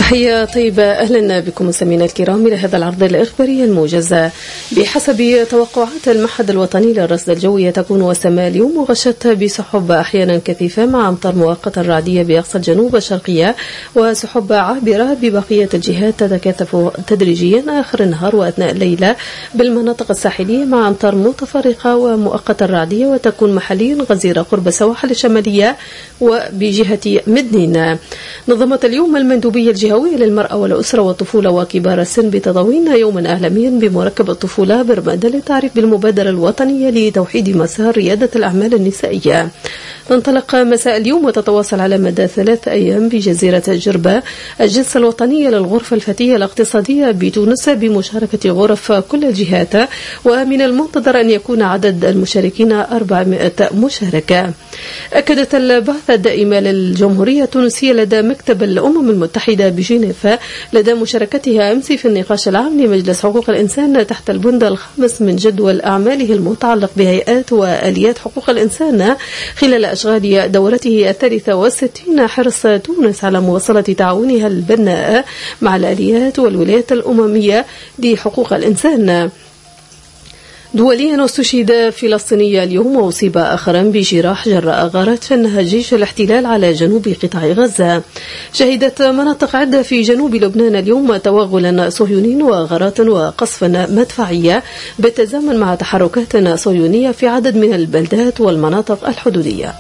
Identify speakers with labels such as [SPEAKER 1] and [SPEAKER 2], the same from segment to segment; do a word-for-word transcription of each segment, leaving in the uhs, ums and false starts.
[SPEAKER 1] تحية طيبة، أهلا بكم مستمعينا الكرام إلى هذا العرض الإخباري الموجز. بحسب توقعات المعهد الوطني للرصد الجوي تكون السماء اليوم مغشاة بسحب أحيانا كثيفة مع أمطار مؤقتة رعدية بأقصى الجنوب الشرقية وسحب عابرة ببقية الجهات تتكاثف تدريجيا آخر النهار وأثناء الليلة بالمناطق الساحلية مع أمطار متفرقة ومؤقتة رعدية وتكون محليا غزيرة قرب السواحل الشمالية وبجهة مدنين. نظمت اليوم المندوبية الجهوية للمرأة والأسرة والطفولة وكبار السن بتضامن يوما عالميا بمركب الطفولة برمضان للتعريف بالمبادرة الوطنية لتوحيد مسار ريادة الأعمال النسائية. تنطلق مساء اليوم وتتواصل على مدى ثلاث أيام بجزيرة جربة الجلسة الوطنية للغرفة الفتية الاقتصادية بتونس بمشاركة غرف كل الجهات، ومن المنتظر أن يكون عدد المشاركين أربعمائة مشاركة. أكدت البعثة الدائمة للجمهورية التونسية لدى مكتب الأمم المتحدة بجنيف لدى مشاركتها أمس في النقاش العام لمجلس حقوق الإنسان تحت البند الخامس من جدول أعماله المتعلق بهيئات وآليات حقوق الإنسان خلال أشغال دورته الثالثة والستين حرص تونس على مواصلة تعاونها البناء مع الآليات والولايات الأممية لحقوق الإنسان. دوليا، استشهد فلسطيني اليوم وأصيب آخرا بجراح جراء غارات فنها جيش الاحتلال على جنوب قطاع غزة. شهدت مناطق عدة في جنوب لبنان اليوم توغلا صهيوني وغارات وقصفا مدفعية بالتزامن مع تحركات صهيونية في عدد من البلدات والمناطق الحدودية.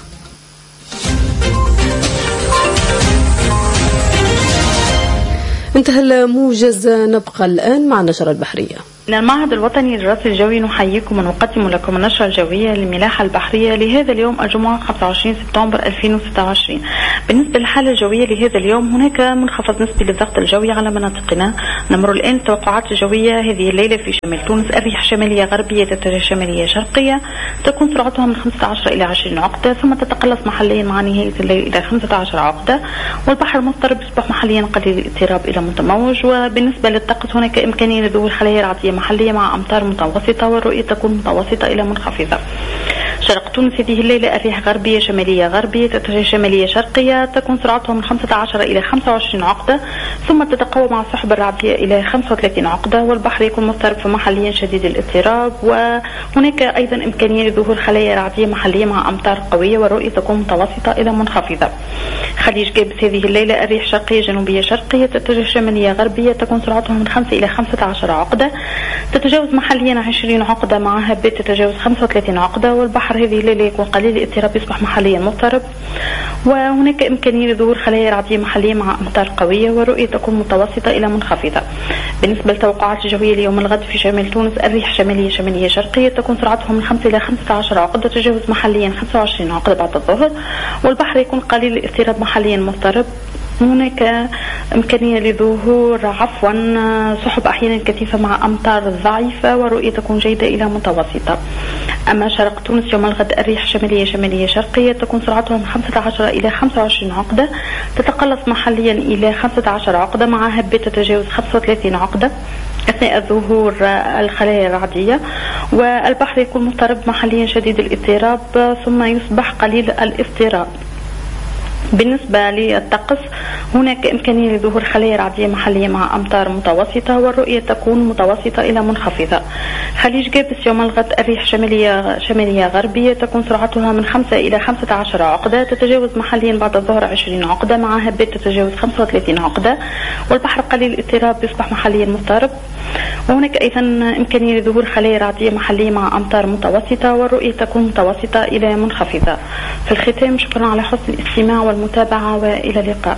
[SPEAKER 1] انتهى الموجز، نبقى الآن مع النشرة البحرية.
[SPEAKER 2] من المعهد الوطني للرصد الجوي نحييكم ونقدم لكم النشرة الجوية للملاحة البحرية لهذا اليوم الجمعة خمسة وعشرين سبتمبر ألفين وستة وعشرين. بالنسبة للحالة الجوية لهذا اليوم هناك منخفض نسبي للضغط الجوي على مناطقنا. نمر الآن التوقعات الجوية هذه الليلة في شمال تونس. الرياح شمالية غربية تتجه شمالية شرقية تكون سرعتها من خمسة عشر إلى عشرين عقدة ثم تتقلص محليا مع نهاية الليل إلى خمسة عشر عقدة، والبحر المضطرب يصبح محليا قليل الاضطراب إلى متموج. وبالنسبة للطقس هناك إمكانية لظهور خلايا رعدية محلية مع أمطار متوسطة والرؤية تكون متوسطة إلى منخفضة. شرق تونس هذه الليلة الرياح غربية شمالية غربية تتجه شمالية شرقية تكون سرعتها من خمسة عشر إلى خمسة وعشرين عقدة ثم تتقوى مع السحب الرعدية إلى خمسة وثلاثين عقدة، والبحر يكون مضطرب فمحليا شديد الاضطراب. وهناك أيضا إمكانية لظهور خلايا رعدية محلية مع أمطار قوية والرؤية تكون متوسطة إلى منخفضة. خليج جابس هذه الليلة الرياح شرقية جنوبية شرقية تتجه شمالية غربية تكون سرعتها من خمسة إلى خمسة عشر عقدة تتجاوز محليا عشرين عقدة مع هبات تتجاوز خمسة وثلاثين عقدة، والبحر هذه الليلة يكون قليل الاضطراب يصبح محليا مضطرب. وهناك إمكانية لظهور خلايا رعدية محلية مع أمطار قوية والرؤية تكون متوسطة إلى منخفضة. بالنسبة للتوقعات الجوية ليوم الغد في شمال تونس الرياح شمالية شمالية شرقية تكون سرعتها من خمسة إلى خمسة عشر عقدة تتجاوز محليا خمسة وعشرين عقدة بعد الظهر، والبحر يكون قليل الاضطراب محليا مضطرب. هناك إمكانية لظهور عفوا سحب أحيانا كثيفة مع أمطار ضعيفة والرؤية تكون جيدة إلى متوسطة. أما شرق تونس يوم الغد الرياح شمالية شمالية شرقية تكون سرعتها من خمسة عشر إلى خمسة وعشرين عقدة تتقلص محليا إلى خمسة عشر عقدة مع هبات تتجاوز خمسة وثلاثين عقدة أثناء ظهور الخلايا الرعدية، والبحر يكون مضطرب محليا شديد الاضطراب ثم يصبح قليل الاضطراب. بالنسبة للطقس هناك إمكانية لظهور خلايا رعدية محلية مع أمطار متوسطة والرؤية تكون متوسطة إلى منخفضة. خليج جابس يوم الغد الرياح شمالية شمالية غربية تكون سرعتها من خمسة إلى خمسة عشر عقدة تتجاوز محليا بعد الظهر عشرين عقدة مع هبات تتجاوز خمسة وثلاثين عقدة، والبحر قليل الاضطراب يصبح محليا مضطرب. وهناك أيضا إمكانية لظهور خلايا رعدية محلية مع أمطار متوسطة والرؤية تكون متوسطة إلى منخفضة. في الختام شكرا على حسن الاستماع والمتابعة وإلى اللقاء.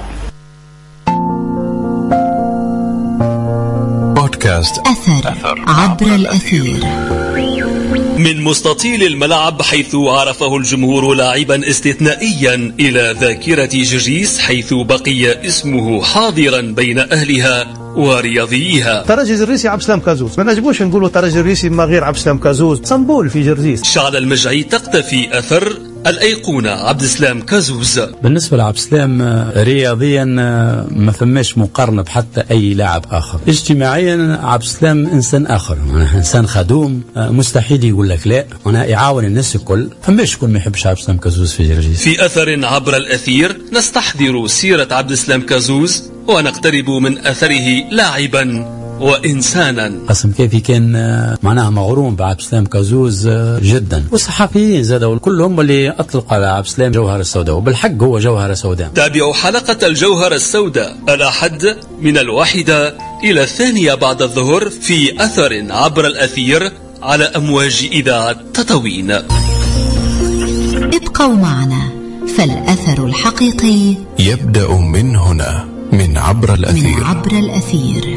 [SPEAKER 3] بودكاست أثر, أثر عبر الأثير
[SPEAKER 4] من مستطيل الملعب حيث عرفه الجمهور لاعبا استثنائيا إلى ذاكرة جرجيس حيث بقي اسمه حاضرا بين أهلها ورياضيها.
[SPEAKER 5] ترجي الريسي عبد السلام كازوز، ما نجبوش نقولوا ترجي الريسي ما غير عبد السلام كازوز، صنبول في جرجيس.
[SPEAKER 4] شعل المجعي تقتفي أثر الأيقونة عبد السلام كازوز.
[SPEAKER 6] بالنسبة لعبد السلام رياضيا ما فماش مقارنة بحتى أي لاعب آخر. اجتماعيا عبد السلام إنسان آخر، أنا إنسان خدوم، مستحيل يقول لك لا، أنا يعاون الناس الكل، فماش كل ما يحبش عبد السلام كازوز في جرجيس.
[SPEAKER 4] في أثر عبر الأثير نستحضر سيرة عبد السلام كازوز ونقترب من أثره لاعبا وإنسانا.
[SPEAKER 6] قاسم كيفي كان معناها مغروم بعبد السلام كازوز جدا، والصحفيين زادوا كلهم اللي أطلقوا على عبد السلام جوهرة السوداء، وبالحق هو جوهرة سوداء.
[SPEAKER 4] تابعوا حلقة الجوهرة السوداء الأحد من الواحدة إلى الثانية بعد الظهر في أثر عبر الأثير على أمواج إذاعة تطاوين.
[SPEAKER 3] ابقوا معنا، فالأثر الحقيقي
[SPEAKER 7] يبدأ من هنا، من عبر الأثير.
[SPEAKER 3] من عبر الأثير.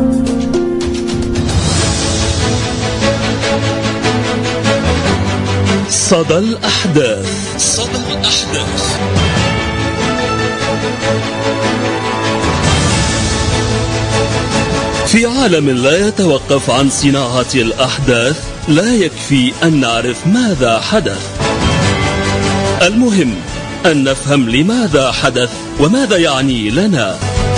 [SPEAKER 4] صدى الأحداث. صدى الأحداث. في عالم لا يتوقف عن صناعة الأحداث لا يكفي أن نعرف ماذا حدث، المهم أن نفهم لماذا حدث وماذا يعني لنا.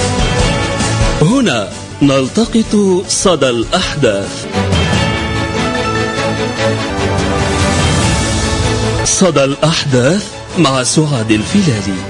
[SPEAKER 4] هنا نلتقط صدى الأحداث. صدى الأحداث مع سعاد الفيلالي.